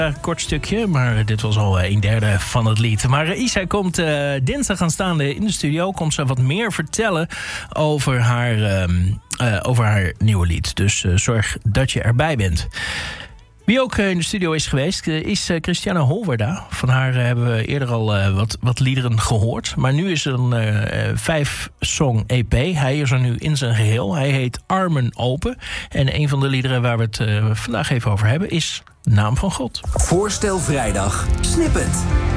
Een kort stukje, maar dit was al 1/3 van het lied. Maar Isa komt dinsdag aanstaande in de studio. Komt ze wat meer vertellen over haar nieuwe lied. Dus zorg dat je erbij bent. Wie ook in de studio is geweest, is Christiane Holwerda. Van haar hebben we eerder al wat liederen gehoord. Maar nu is er een 5-song EP. Hij is er nu in zijn geheel. Hij heet Armen Open. En een van de liederen waar we het vandaag even over hebben is Naam van God. Voorstel vrijdag. Snippet.